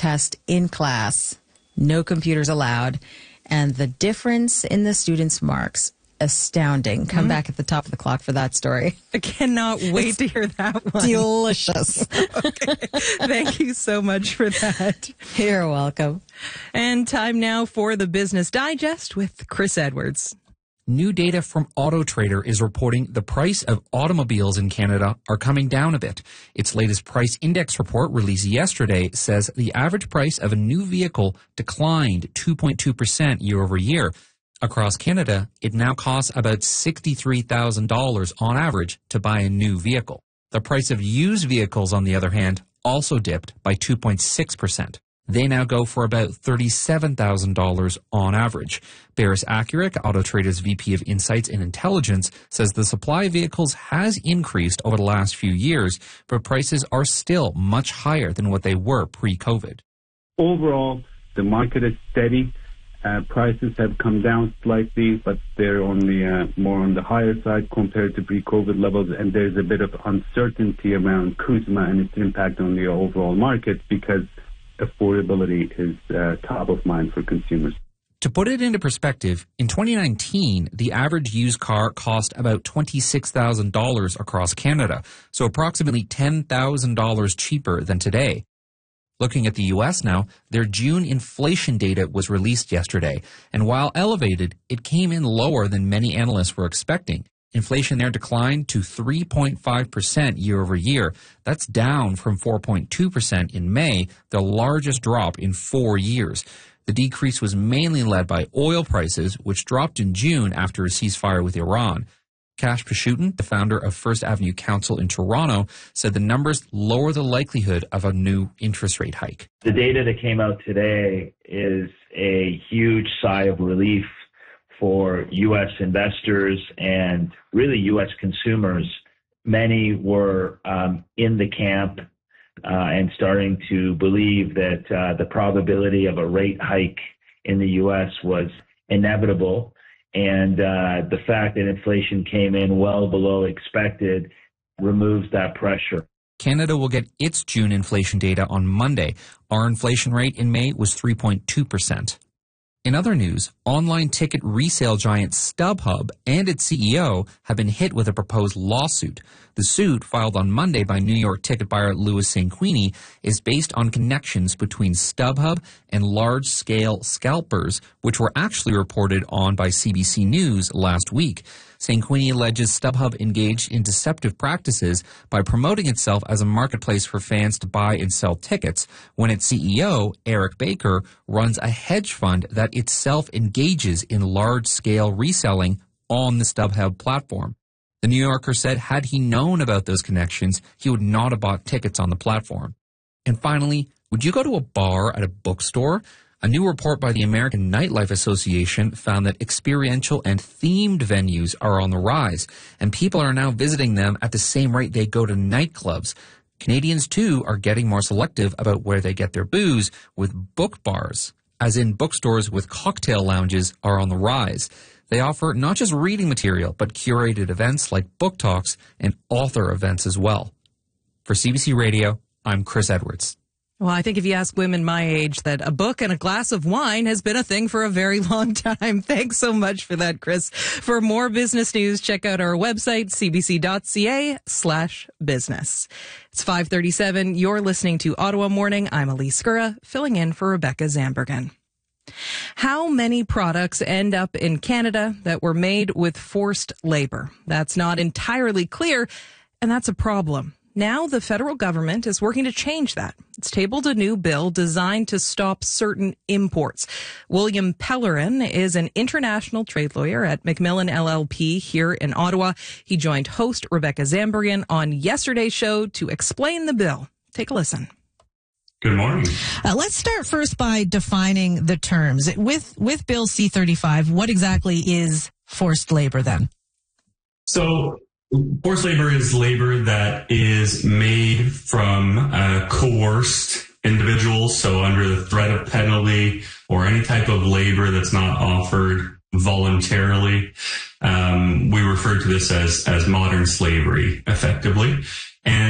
test in class, no computers allowed, and the difference in the students' marks, astounding. Come back at the top of the clock for that story. I cannot wait to hear that one. Delicious. Okay. Thank you so much for that. You're welcome. And time now for the Business Digest with Chris Edwards. New data from AutoTrader is reporting the price of automobiles in Canada are coming down a bit. Its latest price index report released yesterday says the average price of a new vehicle declined 2.2% year over year. Across Canada, it now costs about $63,000 on average to buy a new vehicle. The price of used vehicles, on the other hand, also dipped by 2.6%. They now go for about $37,000 on average. Barris Acuric, AutoTrader's VP of Insights and Intelligence, says the supply of vehicles has increased over the last few years, but prices are still much higher than what they were pre-COVID. Overall, the market is steady. Prices have come down slightly, but they're on the more on the higher side compared to pre-COVID levels, and there's a bit of uncertainty around CUSMA and its impact on the overall market because affordability is top of mind for consumers. To put it into perspective, in 2019, the average used car cost about $26,000 across Canada, so approximately $10,000 cheaper than today. Looking at the U.S. now, their June inflation data was released yesterday, and while elevated, it came in lower than many analysts were expecting. Inflation there declined to 3.5% year over year. That's down from 4.2% in May, the largest drop in 4 years. The decrease was mainly led by oil prices, which dropped in June after a ceasefire with Iran. Kash Pashutin, the founder of First Avenue Council in Toronto, said the numbers lower the likelihood of a new interest rate hike. The data that came out today is a huge sigh of relief for U.S. investors and really U.S. consumers. Many were in the camp and starting to believe that the probability of a rate hike in the U.S. was inevitable. And the fact that inflation came in well below expected removes that pressure. Canada will get its June inflation data on Monday. Our inflation rate in May was 3.2%. In other news, online ticket resale giant StubHub and its CEO have been hit with a proposed lawsuit. The suit, filed on Monday by New York ticket buyer Louis St. Queenie, is based on connections between StubHub and large-scale scalpers, which were actually reported on by CBC News last week. St. Queenie alleges StubHub engaged in deceptive practices by promoting itself as a marketplace for fans to buy and sell tickets, when its CEO, Eric Baker, runs a hedge fund that itself engages in large-scale reselling on the StubHub platform. The New Yorker said had he known about those connections, he would not have bought tickets on the platform. And finally, would you go to a bar at a bookstore? A new report by the American Nightlife Association found that experiential and themed venues are on the rise, and people are now visiting them at the same rate they go to nightclubs. Canadians, too, are getting more selective about where they get their booze, with book bars, as in bookstores with cocktail lounges, are on the rise. They offer not just reading material, but curated events like book talks and author events as well. For CBC Radio, I'm Chris Edwards. Well, I think if you ask women my age, that a book and a glass of wine has been a thing for a very long time. Thanks so much for that, Chris. For more business news, check out our website, cbc.ca/business. It's 5:37. You're listening to Ottawa Morning. I'm Elise Skura, filling in for Rebecca Zambergen. How many products end up in Canada that were made with forced labor? That's not entirely clear, and that's a problem. Now the federal government is working to change that. It's tabled a new bill designed to stop certain imports. William Pellerin is an international trade lawyer at Macmillan LLP here in Ottawa. He joined host Rebecca Zambergen on yesterday's show to explain the bill. Take a listen. Good morning. Let's start first by defining the terms. With Bill C-35, what exactly is forced labor then? So forced labor is labor that is made from coerced individuals, so under the threat of penalty or any type of labor that's not offered voluntarily. We refer to this as modern slavery, effectively. And